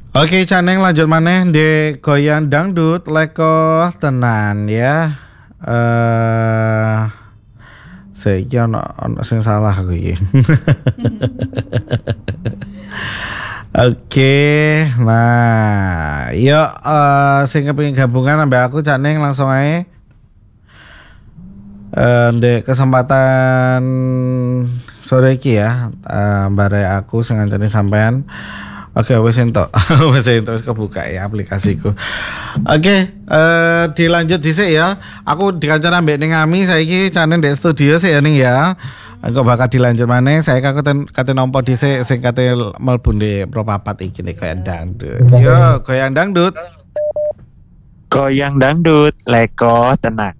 Oke, Caneng lanjut maneh di goyang dangdut leko tenan ya. Saiki ono sing salah aku iki. Oke, nah, yuk sing kepengin gabungan ambek aku Caneng langsung ae. Di kesempatan sore iki ya, bare aku sing ngancani sampean. Oke, wis entuk. Wis kebuka ya aplikasiku. Oke, dilanjut dhisik ya. Aku dikancan ambek ning Ami saiki Caneng di studio sik ya ning ya. Engko bakal dilanjut maneh. Saya kate nampa dhisik sing kate mlebu di propapat iki nek goyang dangdut. Yo, goyang dangdut. Goyang dangdut leko tenang.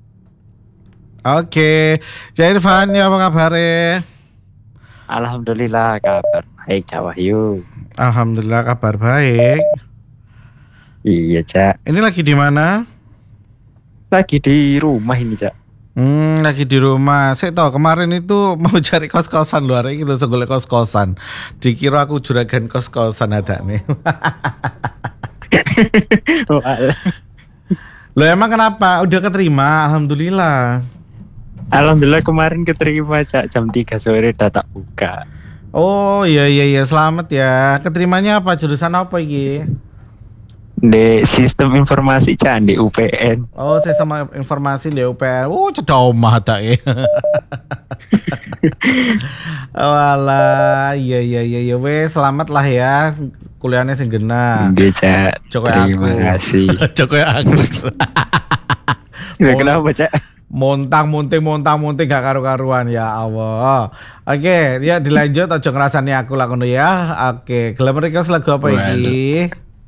Oke, Jairvan ya apa kabare? Alhamdulillah kabar baik Cak Wahyu. Alhamdulillah kabar baik. Iya Cak. Ini lagi di mana? Lagi di rumah ini Cak. Lagi di rumah. Saya tahu kemarin itu mau cari kos-kosan luar iki lho golek kos-kosan. Dikira aku juragan kos-kosan ada nih. Loh emang kenapa? Udah keterima, alhamdulillah. Alhamdulillah kemarin keterima Cak, jam 3 sore udah tak buka. Oh iya selamat ya. Keterimanya apa? Jurusan apa iki? Di sistem informasi Cak di UPN. Oh, sistem informasi di UPN. Cedak omah tak ya. Walah, iya wes selamat lah ya. Kuliahnya sing genah. Nggih Cak. Terima kasih. Jokowi aku. Kenapa Cak? Montang munting gak karu-karuan ya Allah. Oke, ya dilanjut aja ngrasani aku lah ngono ya. Oke, gelem request lagu apa iki?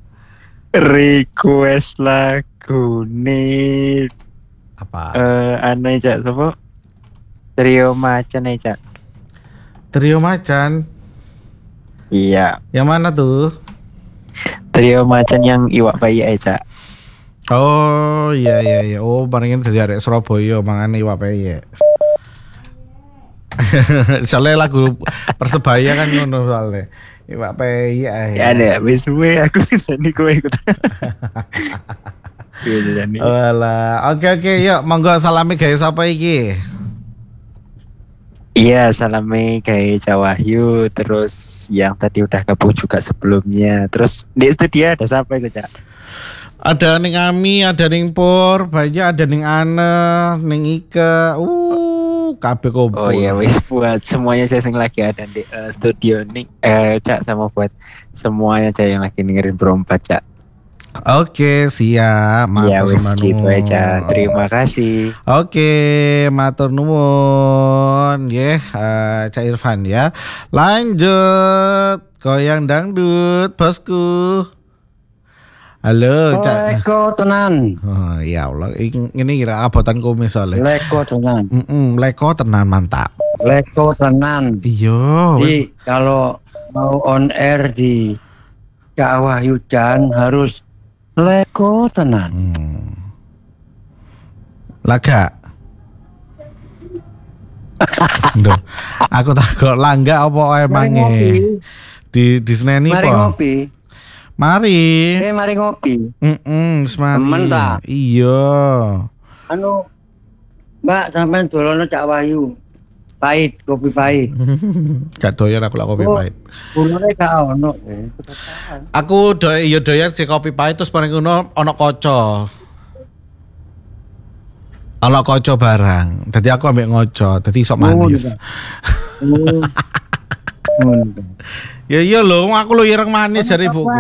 Request lagu nih apa? Aneh Cak, sapa? Trio Macan nih Cak. Trio Macan? Iya. Yang mana tuh? Trio Macan yang iwak bayi Cak. Oh iya. Oh barengin dari arek Surabaya mangan iwak peyek. Soalnya lagu Persebaya kan ngono soalnya. Iwak peyek. Ya ada wis suwe aku sini kowe ikut. Walah, oke yuk monggo salami gawe sapa iki? Iya, salami gawe Cak Wahyu, terus yang tadi udah gabung juga sebelumnya. Terus di studio ada siapa itu Cak? Ada ning Ami, ada ning Pur, banyak ada ning Ane, ning Ika. Kabeh kumpul. Oh iya, wis buat semuanya saya sing lagi ada di studio nih, Cak, sama buat semuanya Cak yang lagi dengerin berempat Cak. Oke, siap. Iya, wis gitu aja. Terima kasih. Oke, matur nuwun. Cak Irfan ya. Lanjut, goyang dangdut, bosku. Halo, Cak. Leko tenan. Oh, ya Allah, ini kira abotan kumis soalnya. Leko tenan. Leko tenan mantap. Leko tenan. Iya. Jadi kalau mau on air di Cak Wahyu Jan harus leko tenan. Laga. Duh, aku takut langga apa emangnya di Disney mari po. ngopi. Mari. Mari ngopi. Semari. Temen ta? Iya. Anu Mbak sampean dolono Cak Wahyu. Pahit, kopi pahit. Gak doyan aku lah kopi pahit. Gulune gak ono. Aku doyan si kopi pahit terus paling ono kaca. Ono kaca barang. Dadi aku ambek ngoco, dadi sok manis. Ya iya lho, aku lho ireng manis jare ibuku.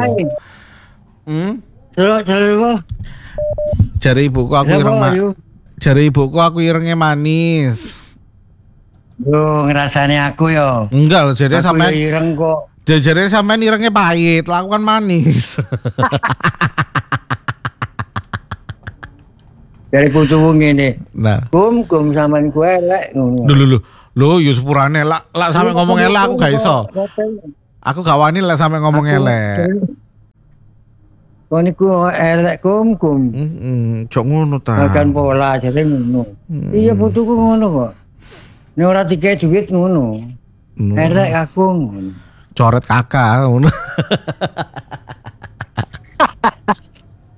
Jare ibuku aku ireng manis. Jare ibuku aku irenge manis. Yo ngrasani aku yo. Enggak lho, jare sampean ireng kok. Jare sampean irenge pahit, lah aku kan manis. Dari putuku ngene. Nah. Kum sampean ku elek ngono. Lho, yo sepurane lak sampe ngomong elek aku gak iso. Aku gak wani lek sampe ngomong elek. Kok niku elek kum. Cok ngono ta. Makan pola jare ngono. Iya putuku ngono kok. Nek ora dikek duit ngono. Elek aku ngono. Coret kakak ngono.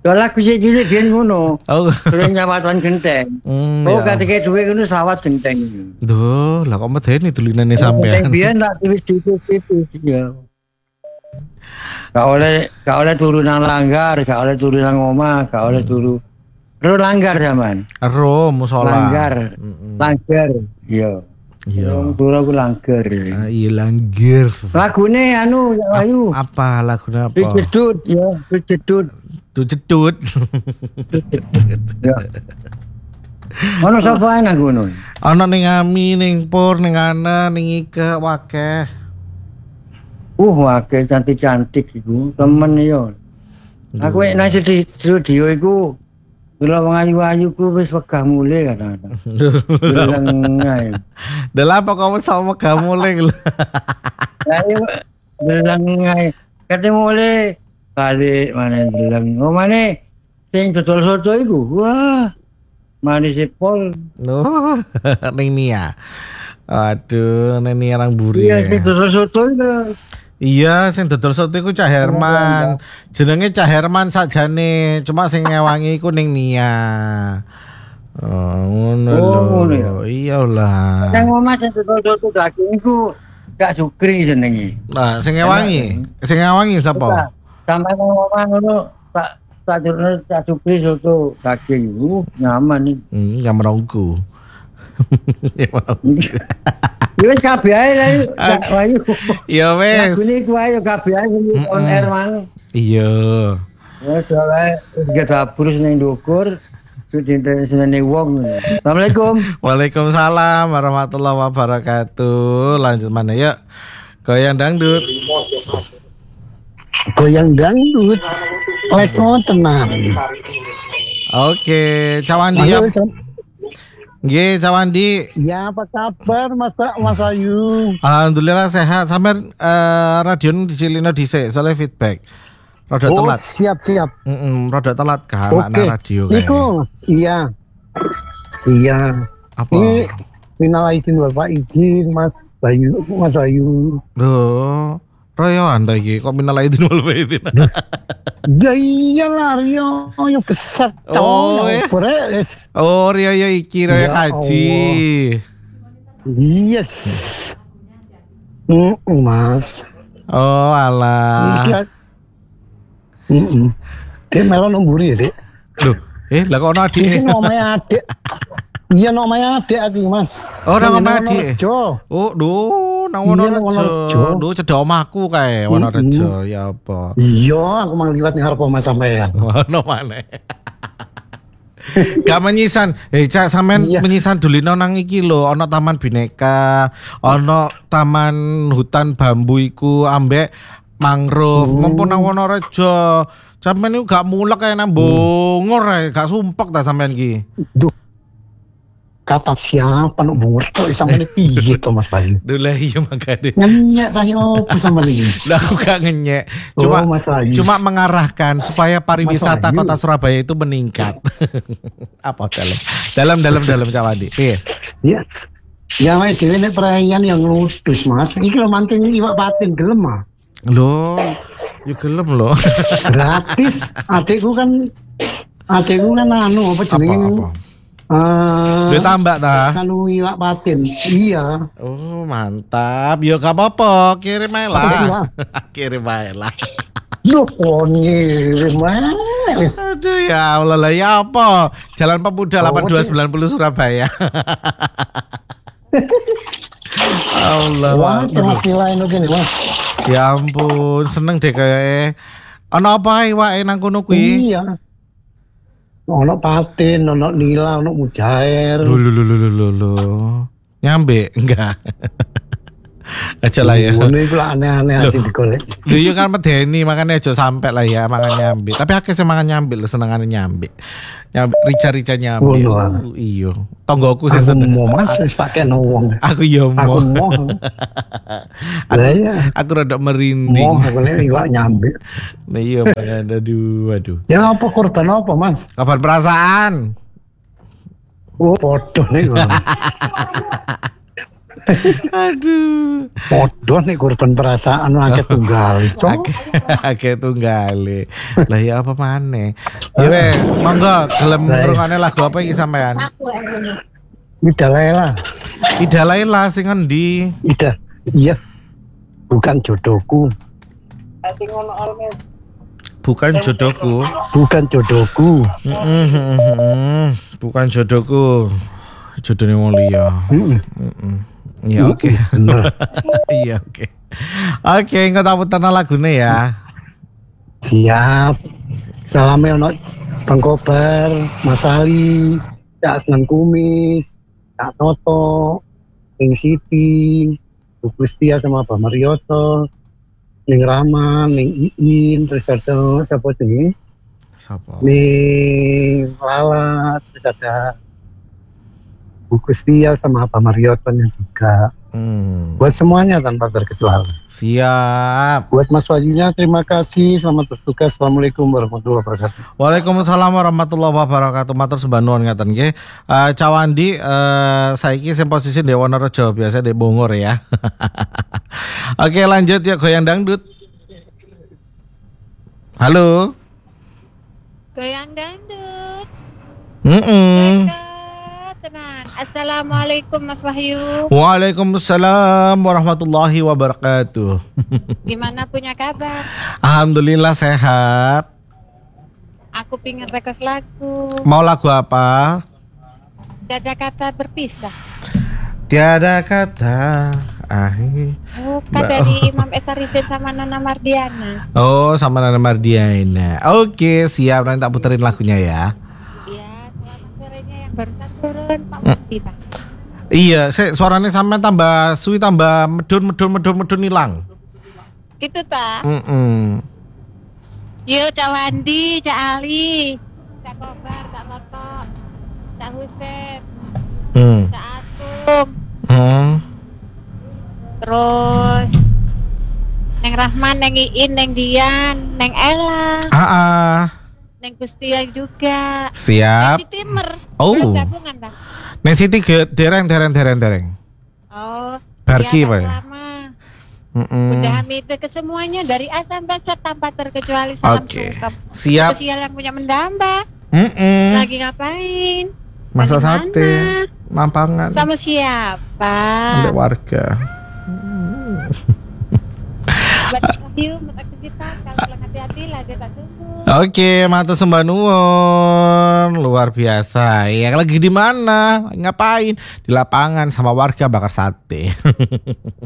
Lah lagu sik cilik biyen ngono. Oh. Terus nyawatan genteng. Oh, ketika duwe ngono sawat genteng. Duh, lah kok medeni dulinane Genteng sampean. biyen tak tipis-tipis ya. Gak oleh turu nang langgar, gak oleh turu nang omah, gak oleh turu. Ro langgar zaman. Ero musola. Langgar. Langgar. Iya. Iya. Turu aku langgar. Iya langgar. Lagune anu ya Wahyu. Apa lagune apa? Jedut ya, jedut. Jedut. Ya. Ono sapa nang ngono? Ana ning Ami, ning Pur, ning Ana, ning Ike wakeh. Wakil cantik-cantik iku, temen yo. Aku nang studio iku kula wong ayu-ayu ku wis wegah mule kadang-kadang. Delengai. Dalah apa kamu sama kamu lagi? Ayo delengai. Kate mule balik mana deleng. Oh mana sing dodol soto iku. Wah. Manis pol. No, ning Nia. Aduh, ning Nia nang buri. Iya sing dodol soto iku. Iya, sing dodol soto iku Cah Herman. Jenenge Cah Herman sakjane, cuma sing ngewangi iku ning Nia. Oh, ngono lho. Iya lah. Nang omah sing dodol soto daging iku gak Sukri jenenge. Nah, sing ngewangi sapa? Sampai nang omah ngono tak Sukri soto daging nyaman nih. Nyaman rongku. Ya wis kabeh ae lah Kak Wayu. Ya wis. Lagune ku ayo kabeh ae on air mang. Iya. Wes wae gak dapur ning ndukur. Dinten senene wong. Assalamualaikum. Waalaikumsalam warahmatullahi wabarakatuh. Lanjut mana yuk? Goyang dangdut. Goyang dangdut. Leko tenang. Oke, Cawandi ya. Nggih, Cawandi. Ya, apa kabar Mas Ayu? Alhamdulillah sehat. Sampeyan radio dicilino dhisik soalnya feedback. Rada telat. Siap. Rada telat karena radio kayak. Iku, iya. Apa? Ini minal izin Bapak izin Mas Ayu. Loh, royoan ta iki kok minal aidin wal faizin. Ya iyalah Rio yang besar Oh, yang beres. Oh, Rio iki Rio Ya kaji. Yes. Mas. Oh, alah. Dia melon nomburi ya, Dek. Loh, lah kok ono adik? Ini namanya adik. Iya namanya adik aku, Mas. Oh, nang omah adik. Oh, duh, nang Wonorejo. Duh, cedhak omahku kae Wonorejo. Ya apa? Iya, aku mau liwat ngarep omah sampean. Ono maneh. Gak menyisan. Cak sampean menyisan dulino nang iki lho, ana taman bineka, ana taman hutan bambu iku ambek mangrove, mumpun nang Wonorejo. Sampeyan iku gak mulek kaya nang Bongor ae, gak sumpek ta sampeyan iki. Duh. Kata siapa nuk bungur tok sampeyan piye to Mas Bayu? Duh lah iya makane. Ngenyek tadi opo sampeyan iki? Lah aku gak ngenyek. Cuma mengarahkan supaya pariwisata Kota Surabaya itu meningkat. Apa dalam Cawandi. Piye? Iya. Ya wis dhewe nek perayaan yang ngudus Mas. Iki lho manting iwak patin gelem ah. Loh, yo gelem lho. Gratis. Adikku kan anu apa jenenge? Duit tambah ta? Anu iwak patin. Iya. Oh, mantap. Yo gak apa-apa, kirim ae lah. Kirim ae lah. Loh, ngirim ae. Aduh ya Allah lah ya apa? Jalan Pemuda 8290 Surabaya. Allah. Wah, terus nilai gini, Mas. Ya ampun, seneng deh kayak. Ana apa iwake nang kono kuwi? Iya. Ono patin, ono nila, ono mujair. Lho. Nyambe enggak. Aja lah ya. Ngono iku aneh-aneh asih digolek. Lho iya kan medeni makanya aja sampe lah ya mangan nyambe. Tapi akeh sing mangan nyambe lho senengane nyambe. Nyambe rica-rica nyambe. Iya. Tonggoku sing seneng. Aku mau Mas wis pakai wong. Aku ya mau. Aku rada merinding. Mau aku nek iwak nyambe. Nah iya aduh. Ya apa korban apa Mas? Kabar perasaan. Oh, bodoh nih. Aduh. Podo nih korban perasaan akeh tunggal. Cok. Akeh tunggale. Lah ya apa maneh? Ya weh, monggo gelem ngrungokne lagu apa iki sampean? Ida Laila. Ida Laila sing endi? Ida. Iya. Bukan jodohku. Bukan jodohku. Bukan jodohku. Bukan jodohku. Jodohnya wong liya. Iya oke. Bener. Iya oke. Oke, engko tak puterna lagune ya. Siap. Salamnya ono Bang Kobar, Mas Ali, Cak Asnan Kumis, Cak Toto, Ning Siti, Bu Gustia sama Pak Marioto, Ning Rama, Ning Iin, terus ada siapa ini? Sapa? Ning Lala, terus ada Bu Gustia sama Pak Marioto juga. Buat semuanya tanpa terkecuali. Siap. Buat Mas Wajunya terima kasih, selamat bertugas. Assalamualaikum warahmatullahi wabarakatuh. Waalaikumsalam warahmatullahi wabarakatuh. Matur sembah nuwun ngaten nggih. Cawandi saiki sing posisi di Wonorejo, biasa di Bogor ya. Oke, lanjut ya goyang dangdut. Halo. Goyang dangdut. Heeh. Tenan. Assalamualaikum Mas Wahyu. Waalaikumsalam warahmatullahi wabarakatuh. Gimana punya kabar? Alhamdulillah sehat. Aku pingin request lagu. Mau lagu apa? Tiada kata berpisah. Tiada kata akhir. Bukan dari Imam Esarifin sama Nana Mardiana. Oh, sama Nana Mardiana. Oke, siap, nanti tak puterin lagunya ya. Iya, selamat sorenya yang barusan turun Pak Mufti. Iya, suaranya sampai tambah suwi, tambah medun hilang. Gitu ta? Yo Cak Wandi, Cak Ali, Cak Kobar, Cak Toto, Cak Husen, Cak Atum, terus Neng Rahman, Neng Iin, Neng Dian, Neng Ella, Neng Gustia juga. Siap. Neng Siti Timer. Oh. Gabungan dah. Neng Siti dereng. Oh. Barki ya, Pak. lama. Bunda Hamida ke semuanya dari A sampai Z tanpa terkecuali salam sungkem. Siap. Sosial yang punya mendamba. Lagi ngapain? Masak Dari sate. mana? Mampangan. Sama siapa? Sampai warga. Buat Wahyu, buat aktivitas, kalau pulang hati-hati lah, dia tak tunggu. Oke, matur sembah nuwun. Luar biasa. Ya, lagi di mana? Ngapain? Di lapangan sama warga bakar sate.